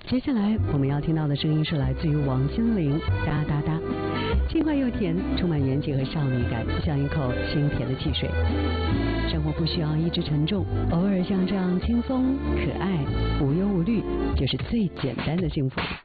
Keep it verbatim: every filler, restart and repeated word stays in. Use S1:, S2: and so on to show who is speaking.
S1: 接下来我们要听到的声音是来自于王心凌，哒哒哒，轻快又甜，充满元气和少女感，像一口清甜的汽水。生活不需要一直沉重，偶尔像这样轻松可爱，无忧无虑，就是最简单的幸福。